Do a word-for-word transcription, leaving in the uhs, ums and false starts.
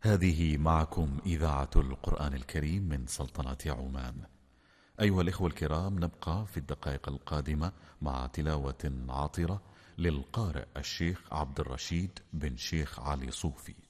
هذه معكم إذاعة القرآن الكريم من سلطنة عمان. أيها الإخوة الكرام، نبقى في الدقائق القادمة مع تلاوة عاطرة للقارئ الشيخ عبد الرشيد بن شيخ علي صوفي.